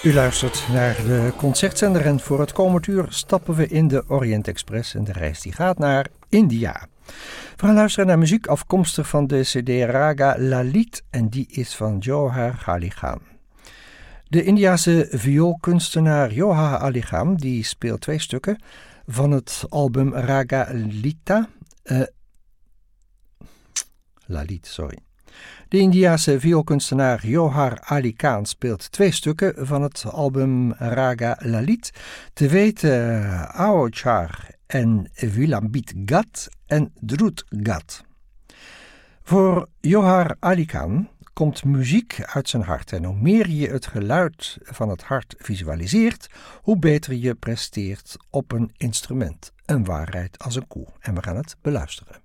U luistert naar de concertzender en voor het komend uur stappen we in de Orient Express en de reis die gaat naar India. We gaan luisteren naar muziek afkomstig van de CD Raga Lalit en die is van Johar Ali Khan. De Indiase vioolkunstenaar Johar Ali Khan die speelt 2 stukken van het album Raga Lalit. De Indiase vioolkunstenaar Johar Ali Khan speelt 2 stukken van het album Raga Lalit, te weten Aochar en Vilambit Gat en Drut Gat. Voor Johar Ali Khan komt muziek uit zijn hart en hoe meer je het geluid van het hart visualiseert, hoe beter je presteert op een instrument. Een waarheid als een koe. En we gaan het beluisteren.